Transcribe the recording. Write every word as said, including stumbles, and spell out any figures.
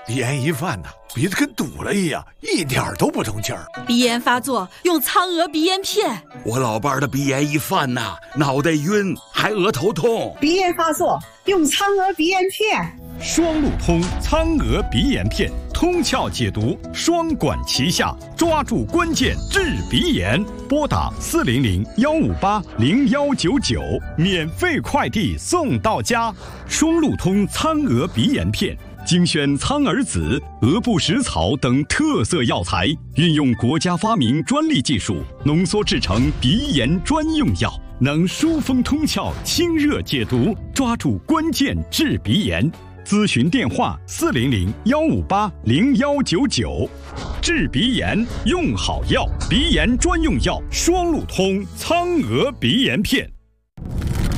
鼻炎一犯呐、啊，鼻子跟堵了一样，一点都不通气儿。 鼻炎发作用苍鹅鼻炎片。 我老伴儿的鼻炎一犯呐、啊，脑袋晕，还额头痛。 鼻炎发作用苍鹅鼻炎片。 双路通苍鹅鼻炎片，通窍解毒，双管齐下，抓住关键治鼻炎。拨打四零零幺五八零幺九九，免费快递送到家。双路通苍鹅鼻炎片，精选苍耳子、鹅不食草等特色药材，运用国家发明专利技术，浓缩制成鼻炎专用药，能疏风通窍、清热解毒，抓住关键治鼻炎。咨询电话：四零零幺五八零幺九九。治鼻炎用好药，鼻炎专用药双路通苍鹅鼻炎片。